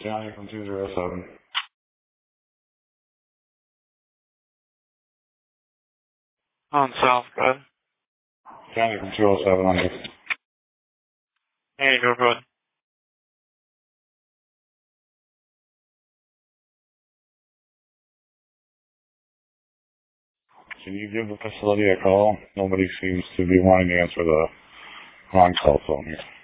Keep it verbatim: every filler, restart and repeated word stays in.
Johnny from two zero seven. On South, go ahead. Johnny from two oh seven on you. Hey, go ahead. Can you give the facility a call? Nobody seems to be wanting to answer the wrong cell phone here.